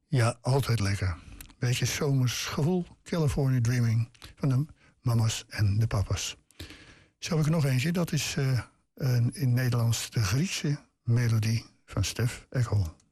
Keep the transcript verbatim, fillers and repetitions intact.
Ja, altijd lekker. Beetje zomers gevoel. California Dreaming van de mama's en de papa's. Zo heb ik er nog eentje. Dat is uh, een, in Nederlands de Griekse melodie van Stef Ekkel.